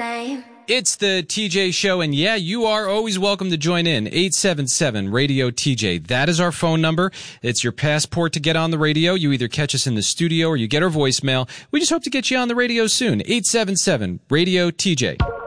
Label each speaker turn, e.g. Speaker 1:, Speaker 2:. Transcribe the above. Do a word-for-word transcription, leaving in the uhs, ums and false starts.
Speaker 1: fame.
Speaker 2: It's the T J Show, and yeah, you are always welcome to join in. eight seven seven radio T J. That is our phone number. It's your passport to get on the radio. You either catch us in the studio or you get our voicemail. We just hope to get you on the radio soon. eight seven seven radio T J.